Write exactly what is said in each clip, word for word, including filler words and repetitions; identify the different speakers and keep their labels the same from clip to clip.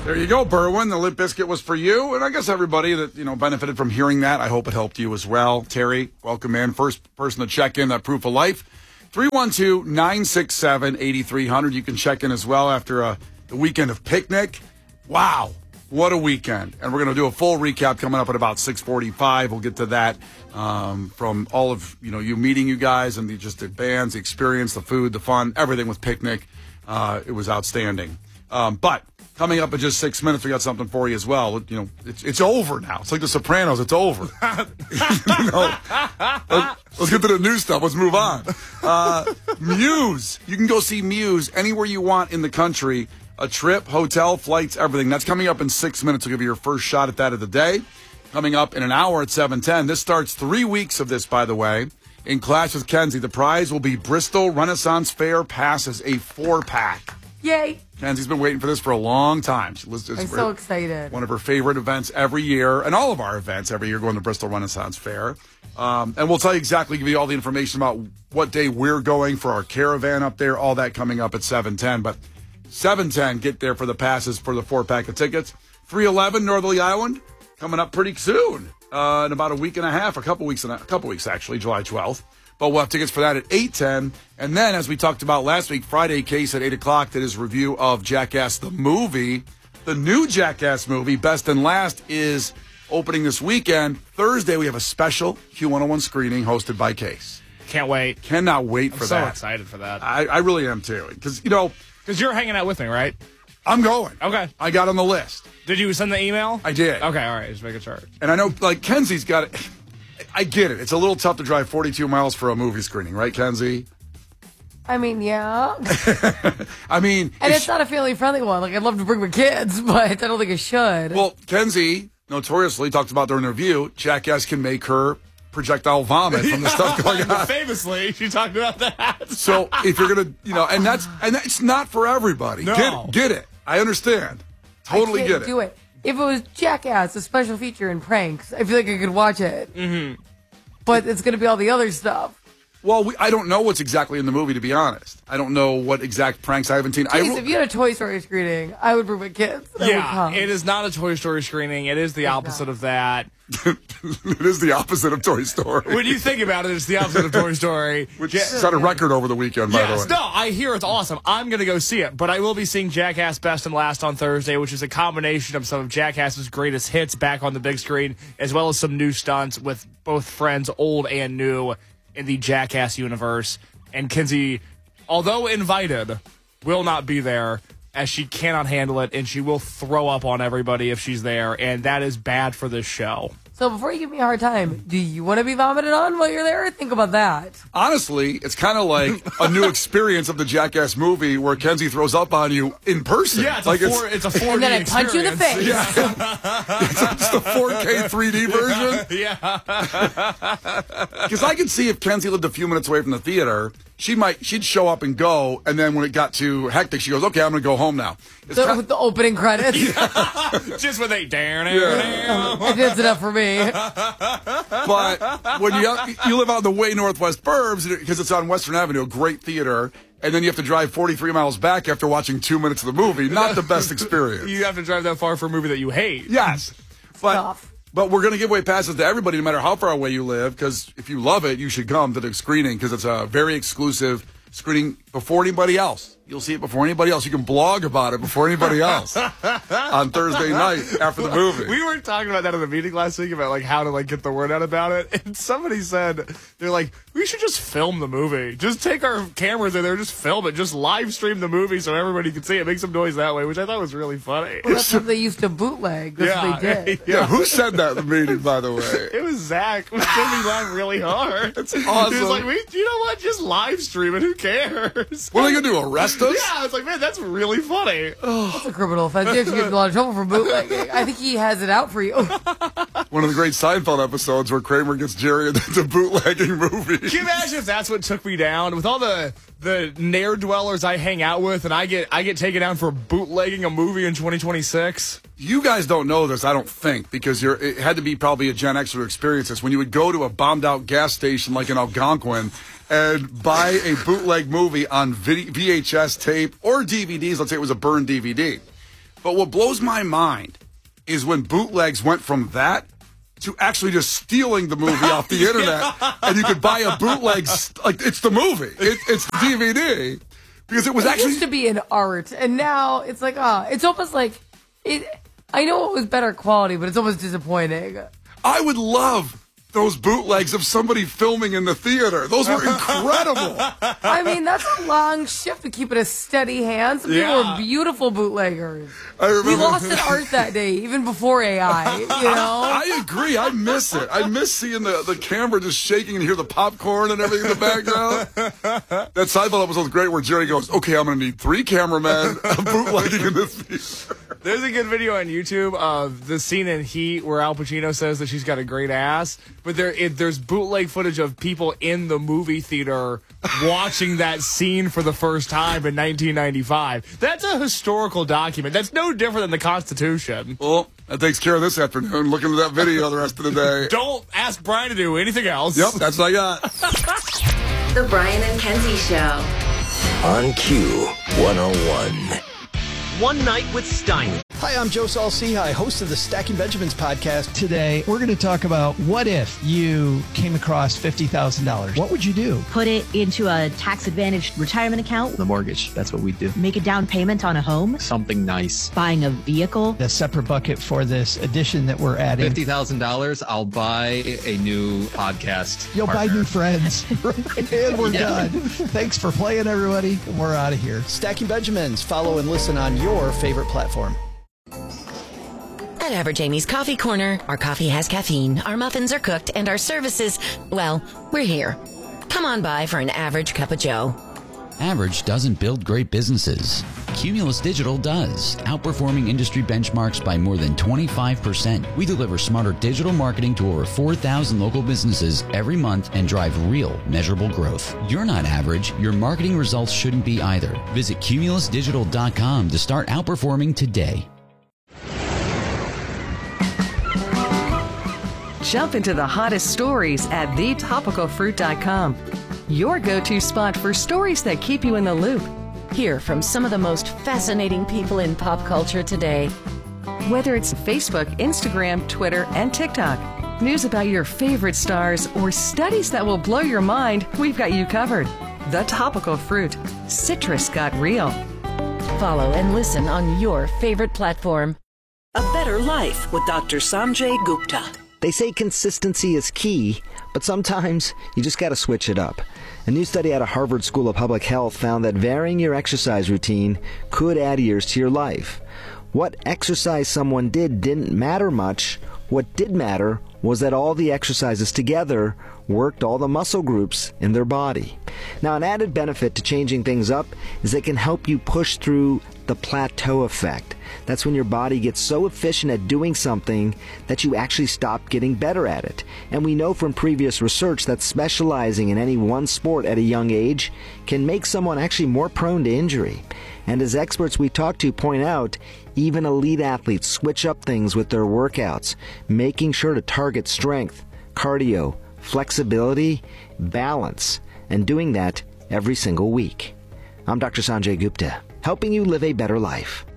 Speaker 1: There you go, Berwin. The Limp Bizkit was for you, and I guess everybody that, you know, benefited from hearing that. I hope it helped you as well. Terry, welcome in. First person to check in, that proof of life. three one two, nine six seven, eight three zero zero. You can check in as well after uh, the weekend of Picnic. Wow, what a weekend. And we're going to do a full recap coming up at about six forty-five. We'll get to that um, from all of, you know, you meeting you guys and the, just the bands, the experience, the food, the fun, everything with Picnic. Uh, it was outstanding. Um, but coming up in just six minutes, we got something for you as well. You know, it's it's over now. It's like The Sopranos. It's over. you know, let's, let's get to the new stuff. Let's move on. Uh, Muse. You can go see Muse anywhere you want in the country. A trip, hotel, flights, everything. That's coming up in six minutes. We'll give you your first shot at that of the day. Coming up in an hour at seven ten. This starts three weeks of this, by the way. In Clash with Kenzie, the prize will be Bristol Renaissance Fair passes, a four-pack.
Speaker 2: Yay.
Speaker 1: Kenzie's been waiting for this for a long time. She lists,
Speaker 2: I'm so excited.
Speaker 1: One of her favorite events every year, and all of our events every year, going to Bristol Renaissance Fair. Um, and we'll tell you exactly, give you all the information about what day we're going for our caravan up there, all that coming up at seven ten. But seven ten, get there for the passes for the four-pack of tickets. three eleven Northerly Island, coming up pretty soon, uh, in about a week and a half, a couple weeks, and a, a couple weeks actually, July twelfth. But we'll have tickets for that at eight ten. And then, as we talked about last week, Friday Case at eight o'clock, that is review of Jackass the movie. The new Jackass movie, Best and Last, is opening this weekend. Thursday, we have a special Q one oh one screening hosted by Case.
Speaker 3: Can't wait.
Speaker 1: Cannot wait
Speaker 3: I'm
Speaker 1: for
Speaker 3: so
Speaker 1: that.
Speaker 3: I'm so excited for that.
Speaker 1: I, I really am, too. Because, you know...
Speaker 3: Because you're hanging out with me, right?
Speaker 1: I'm going.
Speaker 3: Okay.
Speaker 1: I got on the list.
Speaker 3: Did you send the email?
Speaker 1: I did.
Speaker 3: Okay, all right. Just making sure.
Speaker 1: And I know, like, Kenzie's got it... I get it. It's a little tough to drive forty-two miles for a movie screening, right, Kenzie?
Speaker 2: I mean, yeah.
Speaker 1: I mean...
Speaker 2: And it's not a family-friendly one. Like, I'd love to bring my kids, but I don't think I should.
Speaker 1: Well, Kenzie notoriously talked about during the review, Jackass can make her projectile vomit from the stuff going on.
Speaker 3: Famously, she talked about that.
Speaker 1: So if you're going to, you know, and that's and that's not for everybody.
Speaker 3: No.
Speaker 1: Get, get it. I understand. Totally
Speaker 2: I
Speaker 1: get it.
Speaker 2: do it. If it was Jackass, a special feature in pranks, I feel like I could watch it.
Speaker 3: Mm-hmm.
Speaker 2: But it's going to be all the other stuff.
Speaker 1: Well, we, I don't know what's exactly in the movie, to be honest. I don't know what exact pranks I haven't seen.
Speaker 2: Jeez,
Speaker 1: I,
Speaker 2: if you had a Toy Story screening, I would bring my kids. That would
Speaker 3: Yeah,
Speaker 2: come.
Speaker 3: it is not a Toy Story screening. It is the opposite of that.
Speaker 1: it is the opposite of Toy Story.
Speaker 3: When you think about it, it's the opposite of Toy Story.
Speaker 1: Which set a record over the weekend, by
Speaker 3: Yes,
Speaker 1: the way.
Speaker 3: no, I hear it's awesome. I'm going to go see it, but I will be seeing Jackass Best and Last on Thursday, which is a combination of some of Jackass's greatest hits back on the big screen, as well as some new stunts with both friends, old and new, in the Jackass universe. And Kenzie, although invited, will not be there, as she cannot handle it, and she will throw up on everybody if she's there, and that is bad for this show.
Speaker 2: So before you give me a hard time, do you want to be vomited on while you're there? Think about that.
Speaker 1: Honestly, it's kind of like a new experience of the Jackass movie where Kenzie throws up on you in person.
Speaker 3: Yeah, it's
Speaker 1: like
Speaker 3: a four, it's, it's a four D
Speaker 2: And then I
Speaker 3: experience.
Speaker 2: punch you in the face.
Speaker 1: Yeah. it's just a four K three D version.
Speaker 3: Yeah.
Speaker 1: Because I could see if Kenzie lived a few minutes away from the theater, she might she'd show up and go, and then when it got too hectic, she goes, "Okay, I'm going to go home now." It's
Speaker 2: The,
Speaker 1: kind
Speaker 2: with the opening credits.
Speaker 3: Just when they down,
Speaker 1: Yeah.
Speaker 2: It is enough for me.
Speaker 1: But when you you live out in the way northwest burbs, because it's on Western Avenue, a great theater, and then you have to drive forty-three miles back after watching two minutes of the movie. Not the best experience.
Speaker 3: You have to drive that far for a movie that you hate.
Speaker 1: Yes, but
Speaker 2: Tough.
Speaker 1: but we're going to give away passes to everybody, no matter how far away you live. Because if you love it, you should come to the screening because it's a very exclusive screening before anybody else. You'll see it before anybody else. You can blog about it before anybody else on Thursday night after the movie.
Speaker 3: We were talking about that in the meeting last week about like how to like get the word out about it, and somebody said they're like, we should just film the movie. Just take our cameras in there, just film it, just live stream the movie so everybody can see it. Make some noise that way, which I thought was really funny.
Speaker 2: Well, that's what they used to bootleg. That's
Speaker 3: Yeah.
Speaker 2: what they did.
Speaker 1: Yeah, who said that in the meeting, by the way?
Speaker 3: It was Zach, which made me laugh really hard.
Speaker 1: That's
Speaker 3: He
Speaker 1: awesome.
Speaker 3: was like, we, you know what? Just live stream it. Who cares?
Speaker 1: What are they going to do, arrest us?
Speaker 3: Yeah, I was like, man, that's really funny.
Speaker 2: It's a criminal offense. You have to get in a lot of trouble for bootlegging. I think he has it out for you.
Speaker 1: One of the great Seinfeld episodes where Kramer gets Jerry into bootlegging movies.
Speaker 3: Can you imagine if that's what took me down with all the the ne'er dwellers I hang out with, and I get I get taken down for bootlegging a movie in twenty twenty-six?
Speaker 1: You guys don't know this, I don't think, because you're, it had to be probably a Gen X who experienced this. When you would go to a bombed-out gas station like in Algonquin and buy a bootleg movie on V H S tape or D V Ds, let's say it was a burned D V D. But what blows my mind is when bootlegs went from that to actually just stealing the movie off the internet, and you could buy a bootleg, like it's the movie, it, it's the D V D, because it was
Speaker 2: it
Speaker 1: actually
Speaker 2: used to be an art, and now it's like, ah, oh, it's almost like it. I know it was better quality, but it's almost disappointing.
Speaker 1: I would love those bootlegs of somebody filming in the theater. Those were incredible.
Speaker 2: I mean, that's a long shift to keep it a steady hand. Some
Speaker 3: Yeah.
Speaker 2: people were beautiful bootleggers.
Speaker 1: I remember.
Speaker 2: We lost an art that day, even before A I, you know?
Speaker 1: I agree. I miss it. I miss seeing the, the camera just shaking and hear the popcorn and everything in the background. That Seinfeld episode was great where Jerry goes, okay, I'm going to need three cameramen bootlegging in this theater.
Speaker 3: There's a good video on YouTube of the scene in Heat where Al Pacino says that she's got a great ass, but there it, there's bootleg footage of people in the movie theater watching that scene for the first time in nineteen ninety-five. That's a historical document. That's no different than the Constitution.
Speaker 1: Well, that takes care of this afternoon. Look into that video the rest of the day.
Speaker 3: Don't ask Brian to do anything else.
Speaker 1: Yep, that's what I got.
Speaker 4: The Brian and Kenzie Show.
Speaker 5: On Q one oh one.
Speaker 6: One Night with Steiny.
Speaker 7: Hi, I'm Joe Saul-Sehy, host of the Stacking Benjamins podcast. Today, we're going to talk about what if you came across fifty thousand dollars. What would you do?
Speaker 8: Put it into a tax-advantaged retirement account.
Speaker 9: The mortgage, that's what we do.
Speaker 8: Make a down payment on a home.
Speaker 9: Something nice.
Speaker 8: Buying a vehicle.
Speaker 7: The separate bucket for this edition that we're adding.
Speaker 9: fifty thousand dollars, I'll buy a new podcast
Speaker 7: You'll
Speaker 9: partner.
Speaker 7: buy new friends. And we're
Speaker 9: Yeah.
Speaker 7: done. Thanks for playing, everybody. We're out of here. Stacking Benjamins. Follow and listen on your favorite platform.
Speaker 4: At Average Amy's Coffee Corner, our coffee has caffeine, our muffins are cooked, and our services, well, we're here. Come on by for an average cup of joe.
Speaker 10: Average doesn't build great businesses. Cumulus Digital does, outperforming industry benchmarks by more than twenty-five percent. We deliver smarter digital marketing to over four thousand local businesses every month and drive real, measurable growth. You're not average. Your marketing results shouldn't be either. Visit cumulus digital dot com to start outperforming today.
Speaker 11: Jump into the hottest stories at the topical fruit dot com. Your go-to spot for stories that keep you in the loop.
Speaker 4: Hear from some of the most fascinating people in pop culture today.
Speaker 11: Whether it's Facebook, Instagram, Twitter, and TikTok, news about your favorite stars, or studies that will blow your mind, we've got you covered. The Topical Fruit. Citrus got real.
Speaker 4: Follow and listen on your favorite platform.
Speaker 12: A Better Life with Doctor Sanjay Gupta.
Speaker 13: They say consistency is key, but sometimes you just got to switch it up. A new study out of Harvard School of Public Health found that varying your exercise routine could add years to your life. What exercise someone did didn't matter much. What did matter was that all the exercises together worked all the muscle groups in their body. Now, an added benefit to changing things up is it can help you push through the plateau effect. That's when your body gets so efficient at doing something that you actually stop getting better at it. And we know from previous research that specializing in any one sport at a young age can make someone actually more prone to injury. And as experts we talk to point out, even elite athletes switch up things with their workouts, making sure to target strength, cardio, flexibility, balance, and doing that every single week. I'm Doctor Sanjay Gupta, helping you live a better life.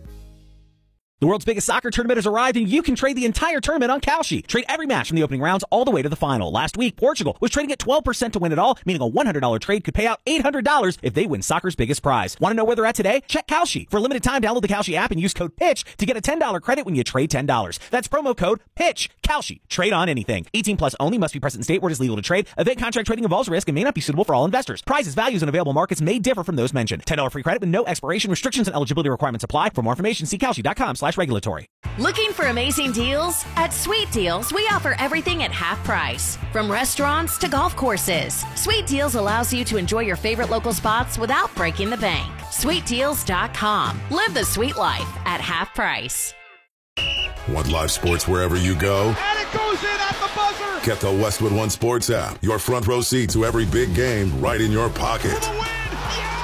Speaker 14: The world's biggest soccer tournament has arrived, and you can trade the entire tournament on Kalshi. Trade every match from the opening rounds all the way to the final. Last week, Portugal was trading at twelve percent to win it all, meaning a one hundred dollars trade could pay out eight hundred dollars if they win soccer's biggest prize. Want to know where they're at today? Check Kalshi. For a limited time, download the Kalshi app and use code PITCH to get a ten dollars credit when you trade ten dollars. That's promo code PITCH. Kalshi. Trade on anything. eighteen plus only. Must be present in state where it is legal to trade. Event contract trading involves risk and may not be suitable for all investors. Prizes, values, and available markets may differ from those mentioned. ten dollars free credit with no expiration. Restrictions and eligibility requirements apply. For more information, see kalshi dot com slash regulatory.
Speaker 4: Looking for amazing deals? At Sweet Deals, we offer everything at half price. From restaurants to golf courses, Sweet Deals allows you to enjoy your favorite local spots without breaking the bank. sweet deals dot com. Live the sweet life at half price.
Speaker 15: Want live sports wherever you go?
Speaker 16: And it goes in at the buzzer!
Speaker 15: Get the Westwood One Sports app. Your front row seat to every big game right in your pocket.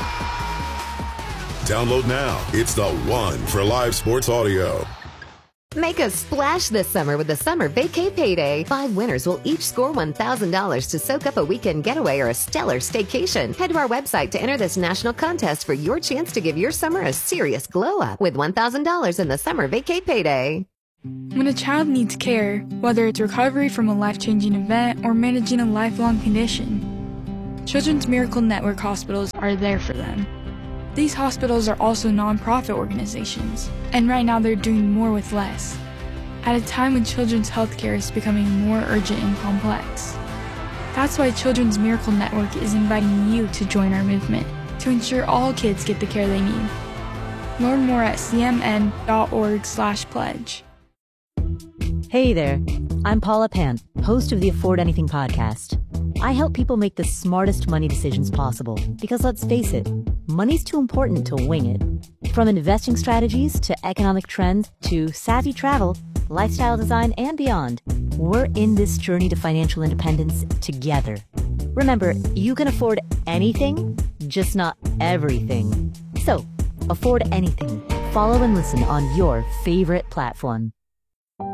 Speaker 15: Download now. It's the one for live sports audio.
Speaker 17: Make a splash this summer with the Summer Vacay Payday. Five winners will each score one thousand dollars to soak up a weekend getaway or a stellar staycation. Head to our website to enter this national contest for your chance to give your summer a serious glow up with one thousand dollars in the Summer Vacay Payday.
Speaker 18: When a child needs care, whether it's recovery from a life-changing event or managing a lifelong condition, Children's Miracle Network hospitals are there for them. These hospitals are also nonprofit organizations, and right now they're doing more with less, at a time when children's healthcare is becoming more urgent and complex. That's why Children's Miracle Network is inviting you to join our movement to ensure all kids get the care they need. Learn more at c m n dot org slash pledge.
Speaker 8: Hey there, I'm Paula Pant, host of the Afford Anything podcast. I help people make the smartest money decisions possible because, let's face it, money's too important to wing it. From investing strategies to economic trends to savvy travel, lifestyle design, and beyond, we're in this journey to financial independence together. Remember, you can afford anything, just not everything. So, afford anything. Follow and listen on your favorite platform.